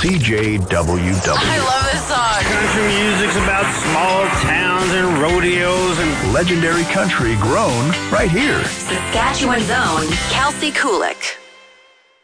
CJWW. I love this song. Country music's about small towns and rodeos and legendary country grown right here. Saskatchewan's own Kelsey Kulik.